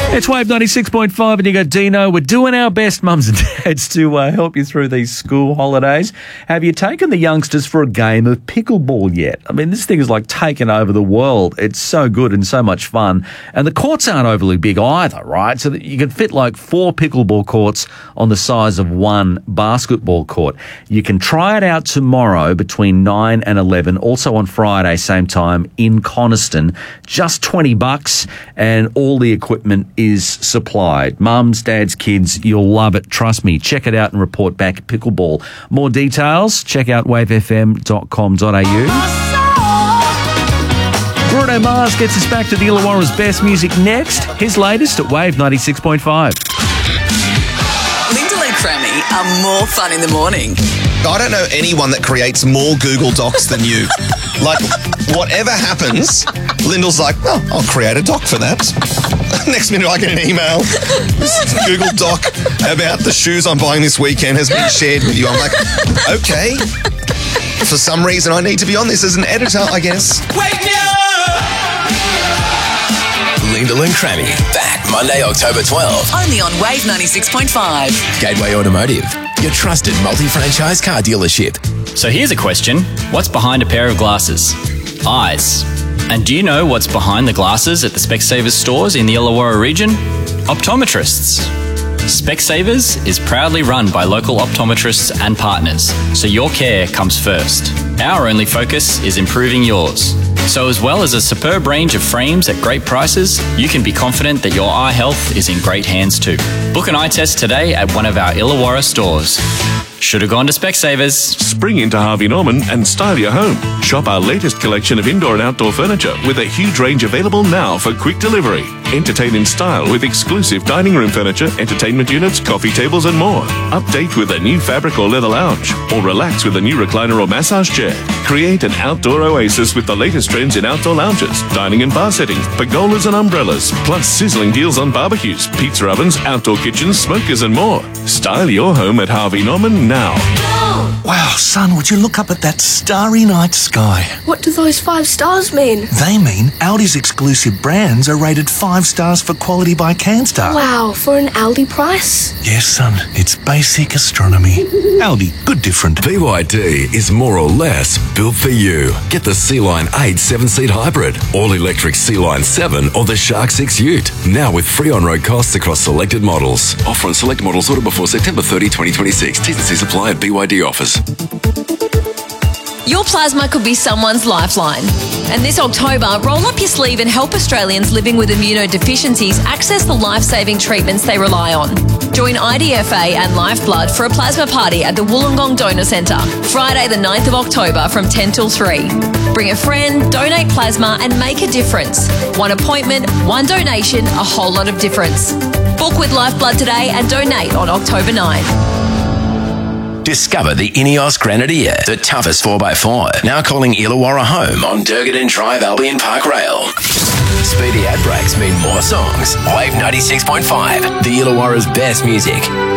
It's Wave 96.5 and you got Dino. We're doing our best, mums and dads, to help you through these school holidays. Have you taken the youngsters for a game of pickleball yet? I mean, this thing is like taken over the world. It's so good and so much fun. And the courts aren't overly big either, right? So that you can fit like 4 pickleball courts on the size of 1 basketball court. You can try it out tomorrow between 9 and 11. Also on Friday, same time in Coniston. Just $20 and all the equipment is supplied. Mums, dads, kids, you'll love it. Trust me. Check it out and report back at Pickleball. More details, check out wavefm.com.au. Bruno Mars gets us back to the Illawarra's best music next. His latest at Wave 96.5. Lyndall and Crammy are more fun in the morning. I don't know anyone that creates more Google Docs than you. Like, whatever happens, Lyndall's like, oh, I'll create a doc for that. Next minute I get an email. This Google Doc about the shoes I'm buying this weekend has been shared with you. I'm like, okay. For some reason I need to be on this as an editor, I guess. Wake me up! Lyndall and Crammy, back Monday, October 12th. Only on Wave 96.5. Gateway Automotive, your trusted multi-franchise car dealership. So here's a question. What's behind a pair of glasses? Eyes. And do you know what's behind the glasses at the Specsavers stores in the Illawarra region? Optometrists. Specsavers is proudly run by local optometrists and partners, so your care comes first. Our only focus is improving yours. So as well as a superb range of frames at great prices, you can be confident that your eye health is in great hands too. Book an eye test today at one of our Illawarra stores. Should have gone to Specsavers. Spring into Harvey Norman and style your home. Shop our latest collection of indoor and outdoor furniture with a huge range available now for quick delivery. Entertain in style with exclusive dining room furniture, entertainment units, coffee tables and more. Update with a new fabric or leather lounge, or relax with a new recliner or massage chair. Create an outdoor oasis with the latest trends in outdoor lounges, dining and bar settings, pergolas and umbrellas, plus sizzling deals on barbecues, pizza ovens, outdoor kitchens, smokers and more. Style your home at Harvey Norman now. Wow, son, would you look up at that starry night sky? What do those 5 stars mean? They mean Aldi's exclusive brands are rated 5 stars for quality by CanStar. Wow, for an Aldi price? Yes, son, it's basic astronomy. Aldi, good different. BYD is more or less built for you. Get the Sea-Line 8 7-seat hybrid, all-electric Sea-Line 7 or the Shark 6 Ute. Now with free on-road costs across selected models. Offer on select models ordered before September 30, 2026. T's and C's apply at BYD offers. Your plasma could be someone's lifeline. And this October, roll up your sleeve and help Australians living with immunodeficiencies access the life-saving treatments they rely on. Join IDFA and Lifeblood for a plasma party at the Wollongong Donor Centre, Friday the 9th of October from 10 till 3. Bring a friend, donate plasma and make a difference. One appointment, one donation, a whole lot of difference. Book with Lifeblood today and donate on October 9. Discover the Ineos Grenadier, the toughest 4x4. Now calling Illawarra home on Durgadon Drive Albion Park Rail. Speedy ad breaks mean more songs. Wave 96.5, the Illawarra's best music.